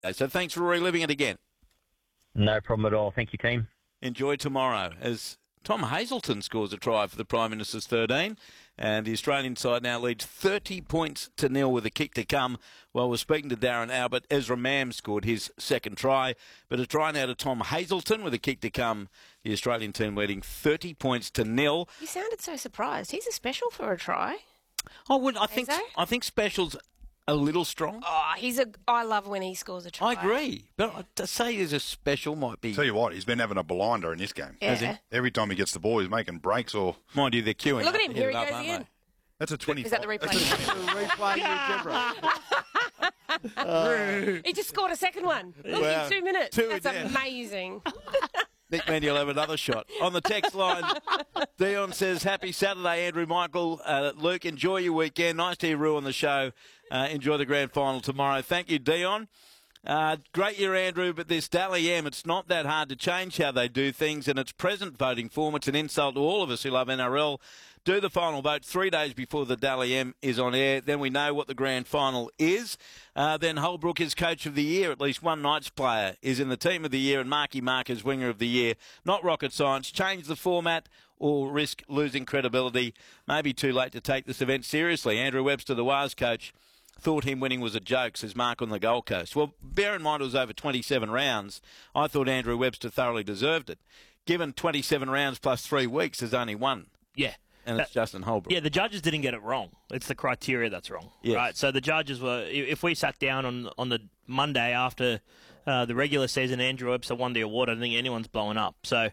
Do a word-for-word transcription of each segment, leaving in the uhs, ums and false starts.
So thanks for reliving it again. No problem at all. Thank you, team. Enjoy tomorrow as Tom Hazelton scores a try for the Prime Minister's thirteen, and the Australian side now leads thirty points to nil with a kick to come. While we're speaking to Darren Albert, Ezra Mam scored his second try, but a try now to Tom Hazelton with a kick to come. The Australian team leading thirty points to nil. You sounded so surprised. He's a special for a try. I would. I think. Ezo? I think specials a little strong. Oh, he's a. I love when he scores a try. I agree, but to say there's a special might be. Tell you what, he's been having a blinder in this game. Yeah. Has he? Every time he gets the ball, he's making breaks or. Mind you, they're queuing. Look at up him. to Here hit he it goes up, again. aren't That's a twenty. Is that the replay? replay? He just scored a second one. Look, Wow. in two minutes. Two That's down. amazing. Nick Mandy will have another shot. On the text line, Dion says, happy Saturday, Andrew Michael. Uh, Luke, enjoy your weekend. Nice to hear Rue on the show. Uh, enjoy the grand final tomorrow. Thank you, Dion. Uh, great year, Andrew, but this Dally M, it's not that hard to change how they do things, and its present voting form, it's an insult to all of us who love N R L. Do the final vote three days before the Dally M is on air. Then we know what the grand final is. Uh, then Holbrook is coach of the year. At least one Knights player is in the team of the year, and Marky Mark is winger of the year. Not rocket science. Change the format or risk losing credibility. Maybe too late to take this event seriously. Andrew Webster, the W A S coach, thought him winning was a joke, says Mark on the Gold Coast. Well, bear in mind it was over twenty-seven rounds. I thought Andrew Webster thoroughly deserved it. Given twenty-seven rounds plus three weeks, there's only one. Yeah. And That- it's Justin Holbrook. Yeah, the judges didn't get it wrong. It's the criteria that's wrong, Yes. right? So the judges were. If we sat down on on the Monday after uh, the regular season, Andrew Webster won the award. I don't think anyone's blowing up. So,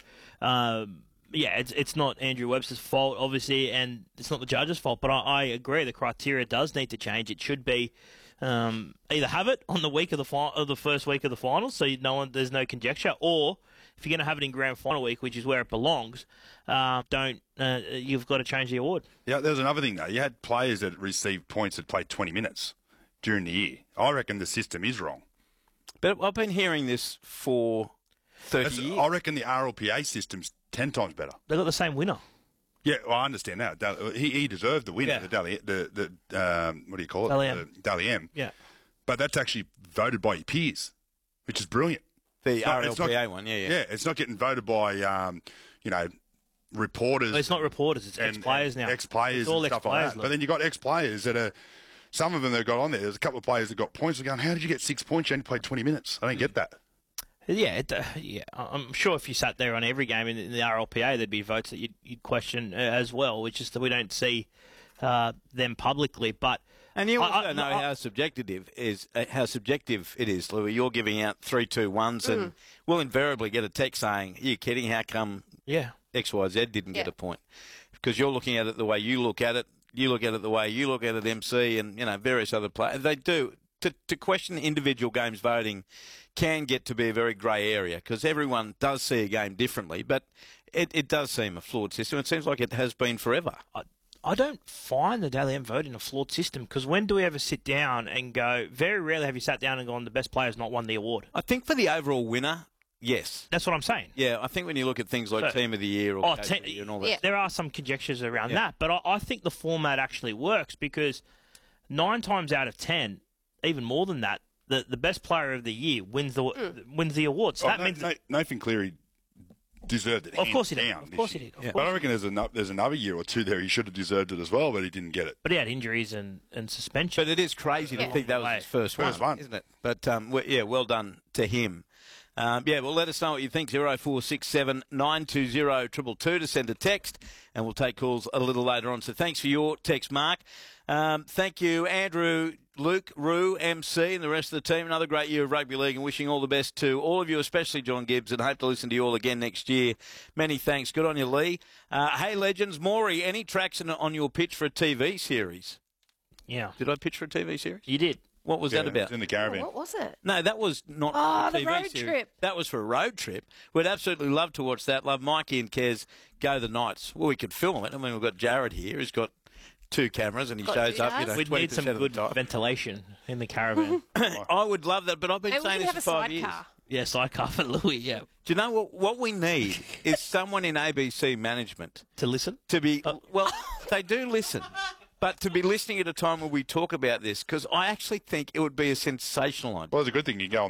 um, yeah, it's it's not Andrew Webster's fault, obviously, and it's not the judges' fault. But I, I agree, the criteria does need to change. It should be um, either have it on the week of the fi- of the first week of the finals, so you, no one there's no conjecture, or if you're going to have it in grand final week, which is where it belongs, uh, don't uh, you've got to change the award. Yeah, there was another thing though. You had players that received points that played twenty minutes during the year. I reckon the system is wrong. But I've been hearing this for thirty That's- years. I reckon the R L P A system's ten times better. They got the same winner. Yeah, well, I understand that. Dal- He, he deserved the win, Yeah. the Dally, the, the um, what do you call it? Dally M. The Dally M. Yeah. But that's actually voted by your peers, which is brilliant. The It's not- R L it's P A not- one, yeah, yeah. Yeah, it's not getting voted by, um, you know, reporters. Well, it's not reporters, it's and- ex-players and now. Ex-players It's all and stuff like ex-players, that. look. But then you've got ex-players that are, some of them that got on there, there's a couple of players that got points. They're going, how did you get six points? You only played twenty minutes. I don't get that. Yeah, it, uh, yeah. I- I'm sure if you sat there on every game in, in the R L P A, there'd be votes that you'd, you'd question uh, as well, which is that we don't see uh, them publicly. But And you I- also I- know I- how subjective is uh, how subjective it is, Louis. You're giving out three, two, ones, and we'll invariably get a text saying, "Are you kidding? How come yeah, X, Y, Z didn't get Yeah. a point?" Because you're looking at it the way you look at it. You look at it the way you look at it, M C, and you know various other players. They do to to question individual games voting can get to be a very grey area because everyone does see a game differently. But it, it does seem a flawed system. It seems like it has been forever. I, I don't find the Dally M voting a flawed system because when do we ever sit down and go? Very rarely have you sat down and gone, the best player's not won the award. I think for the overall winner, yes. That's what I'm saying. Yeah, I think when you look at things like So- Team of the Year or Oh, Coach te- of the Year and all that. Yeah. There are some conjectures around Yeah. that, but I, I think the format actually works because nine times out of ten, even more than that, the, the best player of the year wins the wins the award. So Oh, that Na- means Na- Nathan Cleary deserved it. Of hands course he did. down Of this course he year. did. Of Yeah. But I course. reckon there's another, there's another year or two there he should have deserved it as well, but he didn't get it. But he had injuries and, and suspension. But it is crazy to Yeah. think that was his first, First one, one. isn't it? But um, we- yeah, well done to him. Um, yeah, well, let us know what you think. zero four six seven nine two zero two two two to send a text, and we'll take calls a little later on. So thanks for your text, Mark. Um, thank you, Andrew, Luke, Rue, M C, and the rest of the team. Another great year of rugby league, and wishing all the best to all of you, especially John Gibbs, and hope to listen to you all again next year. Many thanks. Good on you, Lee. Uh, hey, legends, Maury, any tracks on- on your pitch for a T V series? Yeah, Did I pitch for a T V series? you did. What was Yeah, that about? it's in the Oh, caravan. what was it? No, that was not Oh, a the T V road series. trip. That was for a road trip. We'd absolutely love to watch that. Love Mikey and Kez go the Knights. Well, we could film it. I mean, we've got Jared here. He's got two cameras and he Got shows up. You know, videos? We'd twenty need some percent of good the time. ventilation in the caravan. I would love that, but I've been Maybe we saying can this have for a five years. sidecar. yeah, sidecar for Louis, yeah. Do you know what? What we need is someone in A B C management To listen? to be. Uh. Well, they do listen. But to be listening at a time where we talk about this, because I actually think it would be a sensational idea. Well, it's a good thing you go on